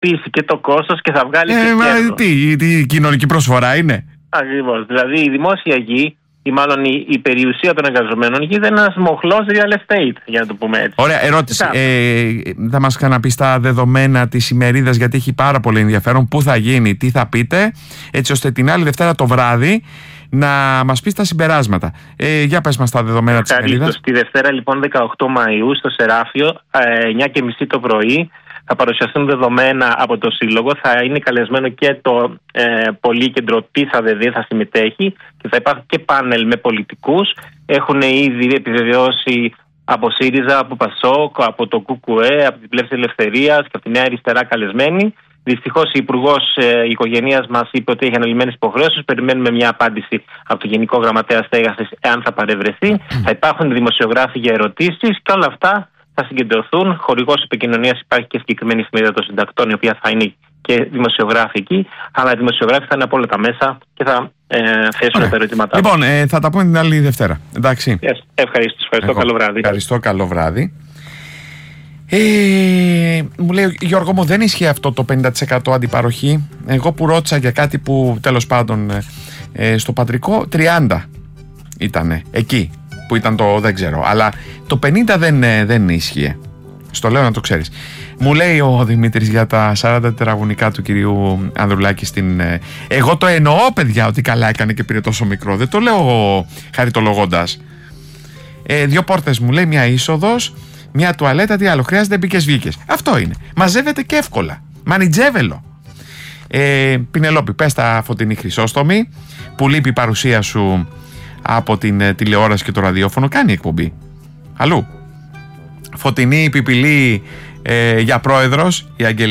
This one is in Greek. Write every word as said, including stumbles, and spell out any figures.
πείσει και το κόστος και θα βγάλει ε, και μα, κέρδος. Τι, τι κοινωνική προσφορά είναι. Ακριβώς. Δηλαδή η δημόσια γη, ή μάλλον η, η περιουσία των εργαζομένων γη, δεν είναι ένας μοχλός real estate, για να το πούμε έτσι. Ωραία, ερώτηση. Ε, θα μας ξαναπείς τα δεδομένα της ημερίδας, γιατί έχει πάρα πολύ ενδιαφέρον. Πού θα γίνει, τι θα πείτε, έτσι ώστε την άλλη Δευτέρα το βράδυ να μας πεις τα συμπεράσματα. Ε, για πες μας τα δεδομένα της ημερίδας. Τη Δευτέρα λοιπόν δεκαοκτώ Μαΐου στο Σεράφιο, εννιά και μισή το πρωί, θα παρουσιαστούν δεδομένα από το Σύλλογο. Θα είναι καλεσμένο και το ε, Πολύκεντρο της ΑΔΔ, θα συμμετέχει, και θα υπάρχουν και πάνελ με πολιτικούς. Έχουν ήδη επιβεβαιώσει από ΣΥΡΙΖΑ, από ΠΑΣΟΚ, από το ΚΚΕ, από την Πλεύση Ελευθερίας και από τη Νέα Αριστερά καλεσμένοι. Δυστυχώς η Υπουργός ε, Οικογενείας μας είπε ότι έχει αναλυμένες υποχρεώσεις. Περιμένουμε μια απάντηση από τον Γενικό Γραμματέα Στέγασης, εάν θα παρευρεθεί. Θα υπάρχουν δημοσιογράφοι για ερωτήσεις και όλα αυτά θα συγκεντρωθούν. Χορηγός επικοινωνίας υπάρχει και συγκεκριμένη εφημερίδα των συντακτών, η οποία θα είναι και δημοσιογραφική, αλλά οι δημοσιογράφοι θα είναι από όλα τα μέσα και θα ε, θέσουν Ωραία. τα ερωτήματά. Λοιπόν, ε, θα τα πούμε την άλλη Δευτέρα. Εντάξει. Yes, ευχαριστώ. Ευχαριστώ. Καλό βράδυ. Ευχαριστώ. Καλό βράδυ. Ε, μου λέει, Γιώργο μου, δεν ισχύει αυτό το πενήντα τοις εκατό αντιπαροχή. Εγώ που ρώτησα για κάτι που τέλος πάντων ε, στο πατρικό τριάντα ήτανε εκεί που ήταν το δεν ξέρω, αλλά το πενήντα δεν, ε, δεν ίσχυε. Στο λέω να το ξέρεις. Μου λέει ο Δημήτρης για τα σαράντα τετραγωνικά του κυρίου Ανδρουλάκη στην... Ε, εγώ το εννοώ, παιδιά, ότι καλά έκανε και πήρε τόσο μικρό. Δεν το λέω χαριτολογώντας. Ε, δύο πόρτες μου λέει, μια είσοδος, μια τουαλέτα, τι άλλο χρειάζεται, μπήκες βγήκες. Αυτό είναι. Μαζεύεται και εύκολα. Μανιτζέβελο. Ε, Πινελόπη, πες τα Φωτεινή Χρυσόστομη, που λείπει η παρουσία σου από την ε, τηλεόραση και το ραδιόφωνο. Κάνει εκπομπή. Αλλού. Φωτεινή Πιπηλή ε, για πρόεδρος, η Αγγελική.